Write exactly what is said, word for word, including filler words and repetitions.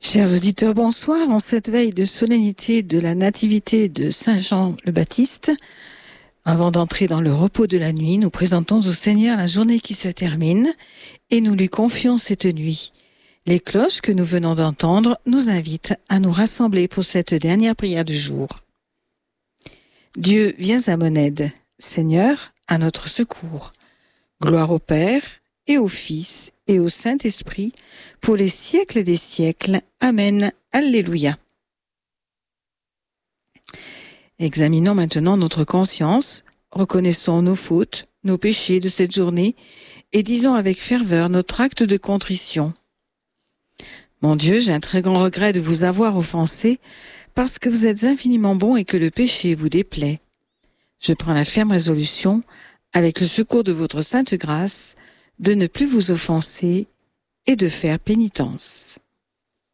Chers auditeurs, bonsoir. En cette veille de solennité de la nativité de Saint Jean le Baptiste, avant d'entrer dans le repos de la nuit, nous présentons au Seigneur la journée qui se termine et nous lui confions cette nuit. Les cloches que nous venons d'entendre nous invitent à nous rassembler pour cette dernière prière du jour. Dieu, viens à mon aide. Seigneur, à notre secours. Gloire au Père et au Fils et au Saint-Esprit, pour les siècles des siècles. Amen. Alléluia. Examinons maintenant notre conscience, reconnaissons nos fautes, nos péchés de cette journée et disons avec ferveur notre acte de contrition. Mon Dieu, j'ai un très grand regret de vous avoir offensé parce que vous êtes infiniment bon et que le péché vous déplaît. Je prends la ferme résolution, avec le secours de votre sainte grâce, de ne plus vous offenser et de faire pénitence.